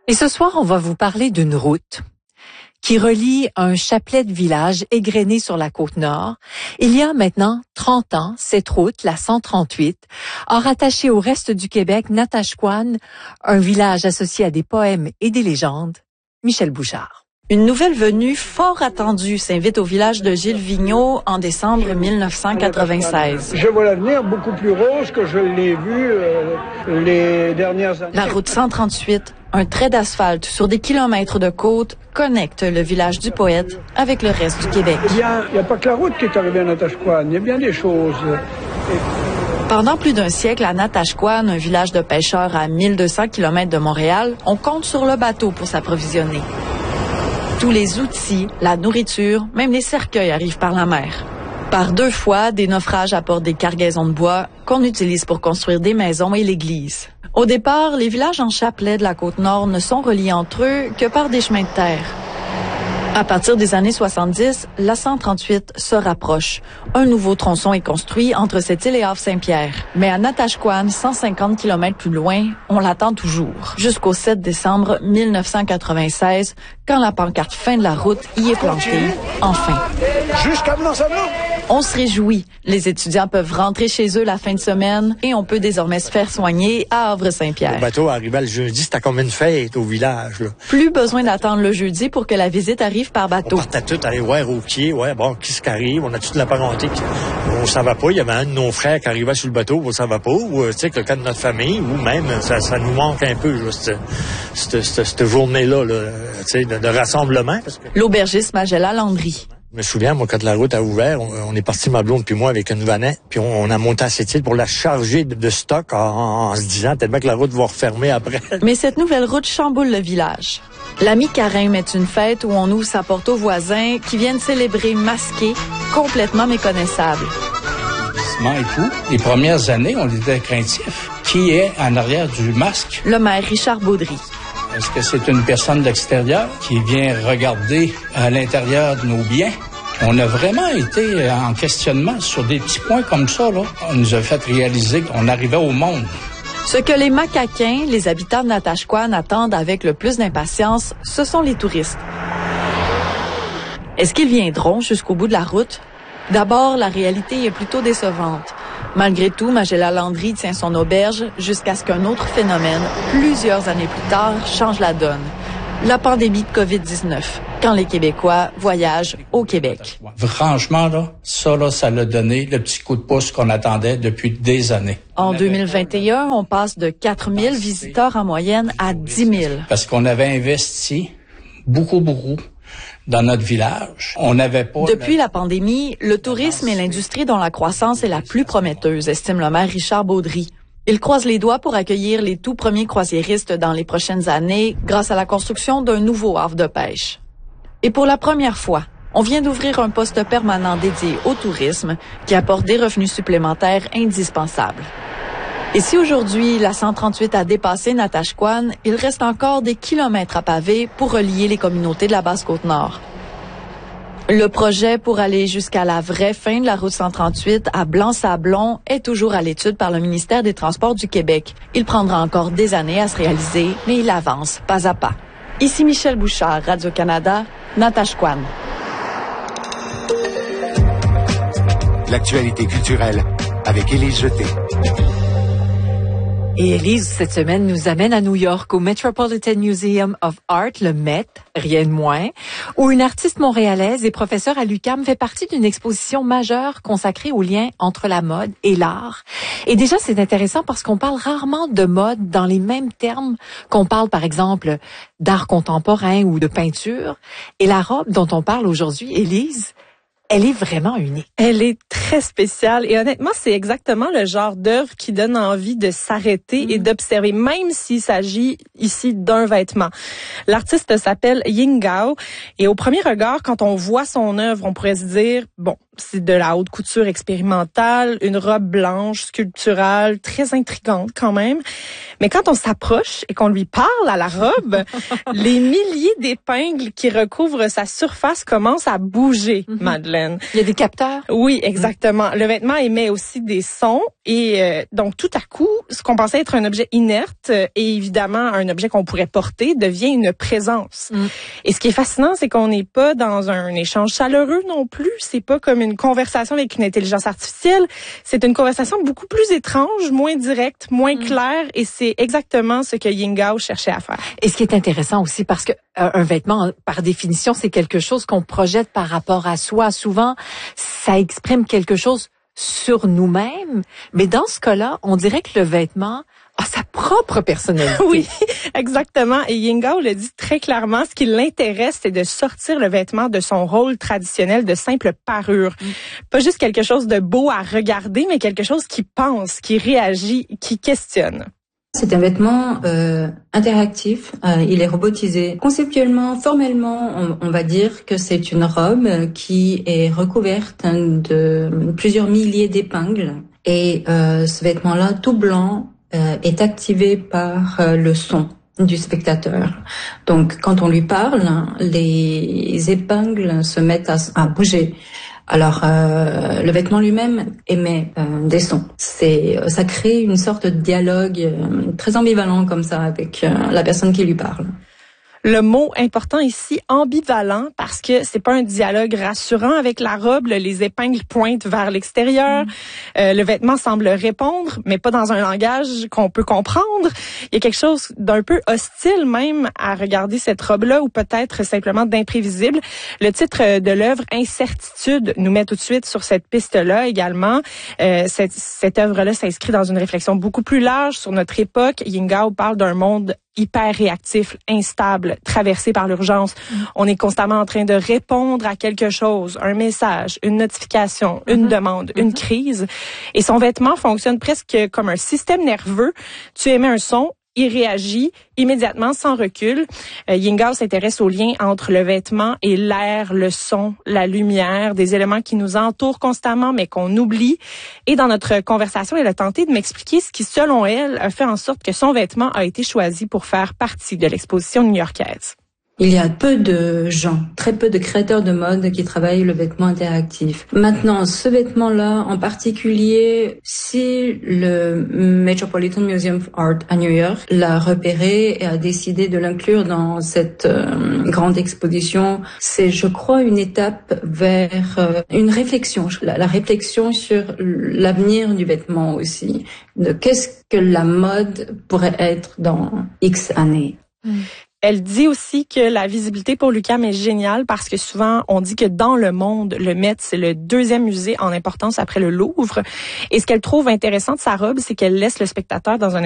Et ce soir, on va vous parler d'une route qui relie un chapelet de villages égrenés sur la Côte-Nord. Il y a maintenant 30 ans, cette route, la 138, a rattaché au reste du Québec Natashquan, un village associé à des poèmes et des légendes. Michel Bouchard. Une nouvelle venue fort attendue s'invite au village de Gilles Vigneault en décembre 1996. Je vois l'avenir beaucoup plus rose que je l'ai vu les dernières années. La route 138, un trait d'asphalte sur des kilomètres de côte, connecte le village du poète avec le reste du Québec. Il n'y a pas que la route qui est arrivée à Natashquan, il y a bien des choses. Pendant plus d'un siècle, à Natashquan, un village de pêcheurs à 1200 km de Montréal, on compte sur le bateau pour s'approvisionner. Tous les outils, la nourriture, même les cercueils arrivent par la mer. Par 2 fois, des naufrages apportent des cargaisons de bois qu'on utilise pour construire des maisons et l'église. Au départ, les villages en chapelet de la Côte-Nord ne sont reliés entre eux que par des chemins de terre. À partir des années 70, la 138 se rapproche. Un nouveau tronçon est construit entre cette île et Havre-Saint-Pierre. Mais à Natashquan, 150 km plus loin, on l'attend toujours. Jusqu'au 7 décembre 1996, quand la pancarte « Fin de la route » y est plantée, enfin. Jusqu'à maintenant. On se réjouit. Les étudiants peuvent rentrer chez eux la fin de semaine et on peut désormais se faire soigner à Havre-Saint-Pierre. Le bateau arrivait le jeudi, c'était comme une fête au village, là. Plus besoin d'attendre le jeudi pour que la visite arrive par bateau. On partait tout aller voir au pied, qu'est-ce qui arrive? On a toute la parenté. On savait pas, il y avait un de nos frères qui arrivait sur le bateau, on savait pas, ou tu sais, quelqu'un de notre famille, ou même, ça nous manque un peu, là, cette journée-là, là, tu sais, de rassemblement. Parce que... L'aubergiste Magella Landry. Je me souviens, moi, quand la route a ouvert, on est parti, ma blonde puis moi, avec une vanette, puis on a monté à cette île pour la charger de stock en se disant tellement que la route va refermer après. Mais cette nouvelle route chamboule le village. L'ami Carême est une fête où on ouvre sa porte aux voisins qui viennent célébrer masqués, complètement méconnaissables. Et tout. Les premières années, on était craintifs. Qui est en arrière du masque? Le maire Richard Baudry. Est-ce que c'est une personne de l'extérieur qui vient regarder à l'intérieur de nos biens? On a vraiment été en questionnement sur des petits points comme ça, là. On nous a fait réaliser qu'on arrivait au monde. Ce que les Macaquins, les habitants de Natashquan, attendent avec le plus d'impatience, ce sont les touristes. Est-ce qu'ils viendront jusqu'au bout de la route? D'abord, la réalité est plutôt décevante. Malgré tout, Magella Landry tient son auberge jusqu'à ce qu'un autre phénomène, plusieurs années plus tard, change la donne. La pandémie de COVID-19, quand les Québécois voyagent au Québec. Franchement, là, ça l'a donné le petit coup de pouce qu'on attendait depuis des années. En 2021, on passe de 4 000 visiteurs en moyenne à 10 000. Parce qu'on avait investi beaucoup dans notre village. On n'avait pas... Depuis la pandémie, le tourisme est l'industrie dont la croissance est la plus prometteuse, estime le maire Richard Baudry. Il croise les doigts pour accueillir les tout premiers croisiéristes dans les prochaines années grâce à la construction d'un nouveau havre de pêche. Et pour la première fois, on vient d'ouvrir un poste permanent dédié au tourisme qui apporte des revenus supplémentaires indispensables. Et si aujourd'hui, la 138 a dépassé Natashquan, il reste encore des kilomètres à paver pour relier les communautés de la Basse-Côte-Nord. Le projet pour aller jusqu'à la vraie fin de la route 138 à Blanc-Sablon est toujours à l'étude par le ministère des Transports du Québec. Il prendra encore des années à se réaliser, mais il avance pas à pas. Ici Michel Bouchard, Radio-Canada, Natashquan. L'actualité culturelle avec Élise Jeté. Et Élise, cette semaine, nous amène à New York, au Metropolitan Museum of Art, le Met, rien de moins, où une artiste montréalaise et professeure à l'UQAM fait partie d'une exposition majeure consacrée au lien entre la mode et l'art. Et déjà, c'est intéressant parce qu'on parle rarement de mode dans les mêmes termes qu'on parle, par exemple, d'art contemporain ou de peinture. Et la robe dont on parle aujourd'hui, Élise, elle est vraiment unique. Elle est très spéciale et honnêtement, c'est exactement le genre d'œuvre qui donne envie de s'arrêter et d'observer, même s'il s'agit ici d'un vêtement. L'artiste s'appelle Ying Gao et au premier regard, quand on voit son œuvre, on pourrait se dire, bon, C'est de la haute couture expérimentale, une robe blanche, sculpturale, très intrigante quand même. Mais quand on s'approche et qu'on lui parle à la robe, les milliers d'épingles qui recouvrent sa surface commencent à bouger, Madeleine. Il y a des capteurs? Oui, exactement. Le vêtement émet aussi des sons et donc tout à coup, ce qu'on pensait être un objet inerte et évidemment un objet qu'on pourrait porter devient une présence. Et ce qui est fascinant, c'est qu'on n'est pas dans un échange chaleureux non plus. C'est pas comme une conversation avec une intelligence artificielle. C'est une conversation beaucoup plus étrange, moins directe, moins claire et c'est exactement ce que Yingao cherchait à faire. Et ce qui est intéressant aussi, parce que un vêtement, par définition, c'est quelque chose qu'on projette par rapport à soi. Souvent, ça exprime quelque chose sur nous-mêmes. Mais dans ce cas-là, on dirait que le vêtement a sa propre personnalité. Oui, exactement. Et Yingao le dit très clairement, ce qui l'intéresse, c'est de sortir le vêtement de son rôle traditionnel de simple parure. Pas juste quelque chose de beau à regarder, mais quelque chose qui pense, qui réagit, qui questionne. C'est un vêtement interactif, il est robotisé. Conceptuellement, formellement, on va dire que c'est une robe qui est recouverte de plusieurs milliers d'épingles. Et ce vêtement-là, tout blanc, est activé par le son du spectateur. Donc, quand on lui parle, les épingles se mettent à bouger. Alors, le vêtement lui-même émet des sons. Ça crée une sorte de dialogue très ambivalent comme ça avec la personne qui lui parle. Le mot important ici, ambivalent, parce que c'est pas un dialogue rassurant avec la robe. Les épingles pointent vers l'extérieur. Le vêtement semble répondre, mais pas dans un langage qu'on peut comprendre. Il y a quelque chose d'un peu hostile même à regarder cette robe-là, ou peut-être simplement d'imprévisible. Le titre de l'œuvre, Incertitude, nous met tout de suite sur cette piste-là également. Cette œuvre-là s'inscrit dans une réflexion beaucoup plus large sur notre époque. Yingao parle d'un monde hyper réactif, instable, traversé par l'urgence. On est constamment en train de répondre à quelque chose, un message, une notification, une demande, une crise. Et son vêtement fonctionne presque comme un système nerveux. Tu émets un son, il réagit immédiatement, sans recul. Yingao s'intéresse au lien entre le vêtement et l'air, le son, la lumière, des éléments qui nous entourent constamment, mais qu'on oublie. Et dans notre conversation, elle a tenté de m'expliquer ce qui, selon elle, a fait en sorte que son vêtement a été choisi pour faire partie de l'exposition new-yorkaise. Il y a peu de gens, très peu de créateurs de mode qui travaillent le vêtement interactif. Maintenant, ce vêtement-là, en particulier, si le Metropolitan Museum of Art à New York l'a repéré et a décidé de l'inclure dans cette grande exposition, c'est, je crois, une étape vers une réflexion, la réflexion sur l'avenir du vêtement aussi, de qu'est-ce que la mode pourrait être dans X années. Elle dit aussi que la visibilité pour l'UQAM est géniale parce que souvent, on dit que dans le monde, le Met, c'est le deuxième musée en importance après le Louvre. Et ce qu'elle trouve intéressant de sa robe, c'est qu'elle laisse le spectateur dans un